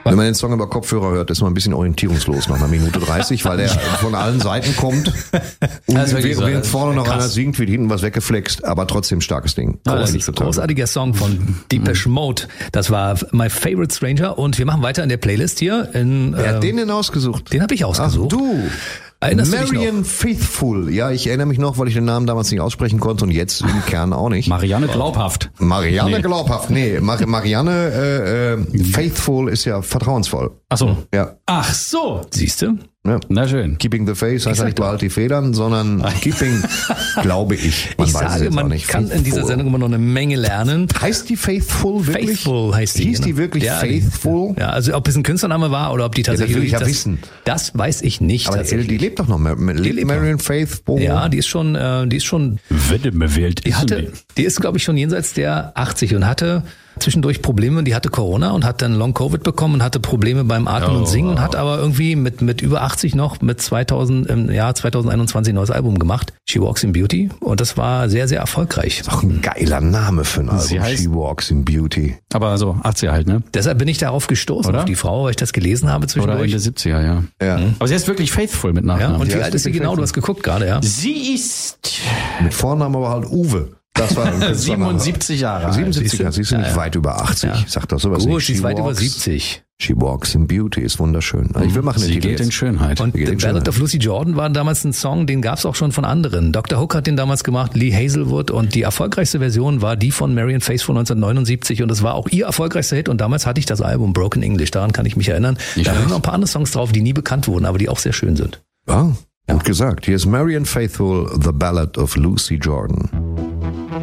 Wenn man den Song über Kopfhörer hört, ist man ein bisschen orientierungslos nach einer Minute 30, weil der von allen Seiten kommt. Und während vorne noch einer singt, wird hinten was weggeflext, aber trotzdem starkes Ding. Das ist ein großartiger Song von Depeche Mode. Das war My Favorite Stranger und wir machen weiter in der Playlist hier. Wer hat den denn ausgesucht? Den habe ich ausgesucht. Ach, du! Erinnerst du dich noch? Marianne Faithfull. Ja, ich erinnere mich noch, weil ich den Namen damals nicht aussprechen konnte und jetzt im Kern auch nicht. Marianne Glaubhaft. Marianne Glaubhaft. Nee, Marianne Faithful ist ja vertrauensvoll. Ach so. Ja. Ach so. Siehst du? Ja. Na schön. Keeping the Faith heißt ja nicht behalt die Federn, sondern Keeping, glaube ich. Ich sage, man kann in dieser Sendung immer noch eine Menge lernen. Heißt die Faithful wirklich? Faithful heißt die. Hieß die wirklich Faithful? Ja, also ob es ein Künstlername war oder ob die tatsächlich... Ja, das will ich ja wissen. Das weiß ich nicht. Aber die lebt doch noch. Marianne Faithfull. Ja, die ist schon... Die ist, glaube ich, schon jenseits der 80 und hatte zwischendurch Probleme. Die hatte Corona und hat dann Long-Covid bekommen und hatte Probleme beim Atmen und Singen und hat aber irgendwie mit über 80 noch mit 2021 ein neues Album gemacht. She Walks in Beauty. Und das war sehr, sehr erfolgreich. Ist auch ein geiler Name für ein Album. Sie heißt, She Walks in Beauty. Aber so 80er halt, ne? Deshalb bin ich darauf gestoßen, oder? Auf die Frau, weil ich das gelesen habe zwischendurch. Oder Ende 70er, ja. Ja. Aber sie ist wirklich Faithful mit Nachnamen. Ja, und Die wie alt ist sie genau? Du hast geguckt gerade, ja? Sie ist Mit Vornamen aber halt Uwe. Das war 77 Jahre alt. 77er, sie ist nicht weit über 80. Ja. Sag doch sowas Gut, nicht. sie ist weit über 70. She Walks in Beauty ist wunderschön. Ich will machen Sie geht in Schönheit. Und The Ballad of Lucy Jordan war damals ein Song, den gab es auch schon von anderen. Dr. Hook hat den damals gemacht, Lee Hazelwood, und die erfolgreichste Version war die von Marianne Faithfull 1979 und das war auch ihr erfolgreichster Hit und damals hatte ich das Album Broken English, daran kann ich mich erinnern. Da haben noch ein paar andere Songs drauf, die nie bekannt wurden, aber die auch sehr schön sind. Ja, gut gesagt. Hier ist Marianne Faithfull, The Ballad of Lucy Jordan.